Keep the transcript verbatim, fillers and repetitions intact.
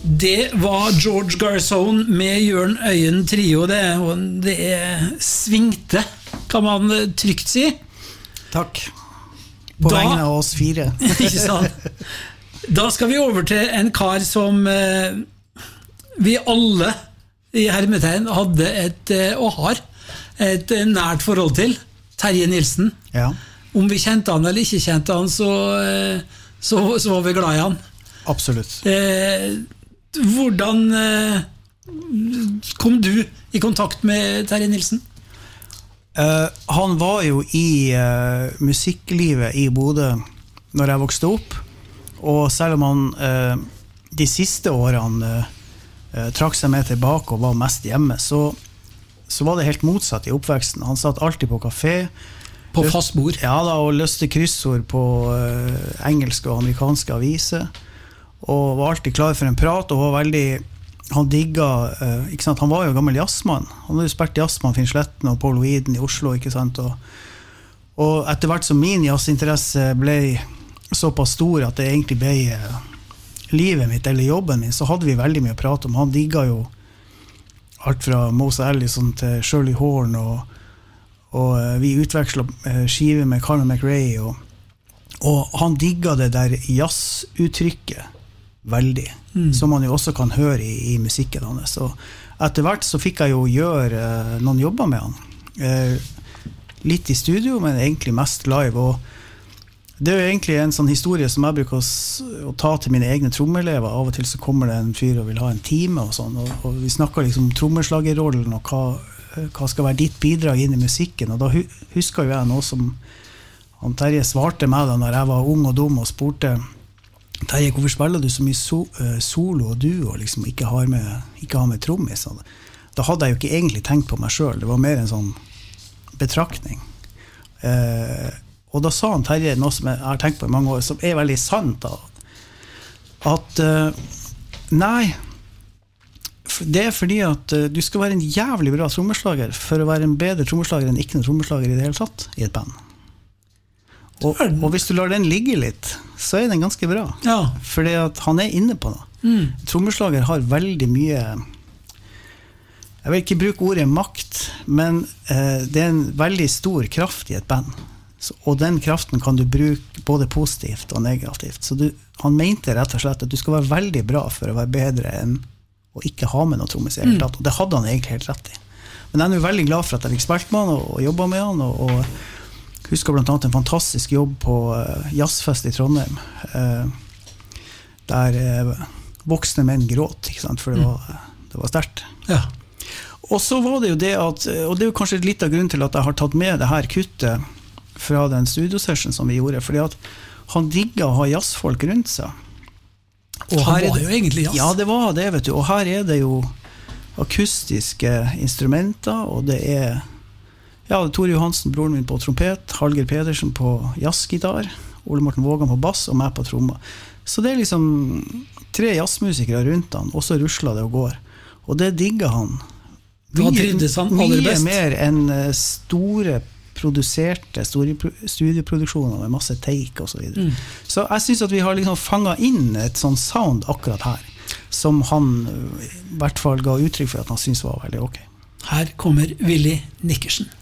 Det var George Garzone med Jørn Øyen Trio, det, og det svingte, kan man trygt si. Takk. På da, vegne av oss fire. Ikke sant? Da skal vi over til en kar som eh, vi alle i hermetegn hadde et, eh, og har, et nært forhold til. Terje Nilsen. Ja. Om vi kjente han eller ikke kjente han, så, eh, så, så var vi glad i han. Absolutt. Eh, hvordan eh, kom du i kontakt med Terje Nilsen? Uh, han var jo i uh, musikklivet i Bodø når jeg vokste opp, og selv om han uh, de siste årene uh, uh, trakk seg med tilbake og var mest hjemme, så, så var det helt motsatt i oppveksten. Han satt alltid på kafé på fast bord, ja, da, og løste kryssord på uh, engelske og amerikanske aviser, og var alltid klar for en prat, og var veldig han digga, uh, ikke sant? Han var jo gammel jazzmann. Han hadde jo spilt jazzmann Finn Sletten og Paul Weeden i Oslo, ikke sant? Og, og etter hvert som min jazzinteresse ble såpass stor at det egentlig ble uh, livet mitt eller jobben min, så hadde vi veldig mye å prate om. Han digga jo alt fra Mose Allison til Shirley Horn, og, og uh, vi utvekslet uh, skiver med Carmen McRae, og, og han digga det der jazzuttrykket veldig, mm. som man jo også kan høre i, i musikken hans. Så etter hvert så fikk jeg jo gjøre eh, noen jobber med han. Eh, litt i studio, men egentlig mest live. Og det er jo egentlig en sånn historie som jeg bruker å, å ta til mine egne trommeelever. Av og til så kommer det en fyr og vil ha en time og sånn, og, og vi snakker liksom om trommeslagerrollen og hva, hva skal være ditt bidrag inn i musikken. Og da hu, husker jo jeg noe som han Terje svarte meg da når jeg var ung og dum og spurte Terje, hvorfor spiller du så mye so, uh, solo og duo og liksom ikke har med, ikke har med trommis? Da hadde jeg jo ikke egentlig tenkt på meg selv. Det var mer en sånn betraktning. Uh, og da sa han Terje noe som jeg har tenkt på i mange år, som er veldig sant da. At uh, nei, det er fordi at uh, du skal være en jævlig bra trommeslager for å være en bedre trommeslager enn ikke en trommeslager i det hele tatt i et band. Og, og hvis du lar den ligge litt, så er den ganske bra. Ja. Fordi at han er inne på det. Mm. Trommeslager har veldig mye, jeg vil ikke bruke ordet makt, men eh, det er en veldig stor kraft i et band. Så, og den kraften kan du bruke både positivt og negativt. Så du, han mente rett og slett at du skal være veldig bra for å være bedre enn å ikke ha med noe trommis i hele tatt. Og det hadde han egentlig helt rett i. Men jeg er jo veldig glad for at jeg fikk spilt med han og, og jobbet med han, og, og husker blant annet en fantastisk jobb på uh, jazzfest i Trondheim, uh, der uh, voksne menn gråt, ikke sant? For det var, uh, det var sterkt. Ja. Og så var det jo det at, og det er jo kanskje litt av grunnen til at jeg har tatt med det her kuttet fra den studiosession som vi gjorde, fordi at han digget å ha jazzfolk rundt seg. Og han var det, jo egentlig jazz. Ja, det var det, vet du. Og her er det jo akustiske instrumenter, og det er ja, det er Tore Johansen, broren min på trompet, Hallgeir Pedersen på jazzgitar, Ole Morten Vågan på bass og meg på tromma. Så det er liksom tre jazzmusikere rundt han, og så rusler det og går. Og det digger han. Mye, han mye mer enn store produserte store studieproduksjoner med masse take og så videre. Mm. Så jeg synes at vi har liksom fanget inn et sånn sound akkurat her, som han i hvert fall ga uttrykk for at han synes var veldig ok. Her kommer Willy Nickerson.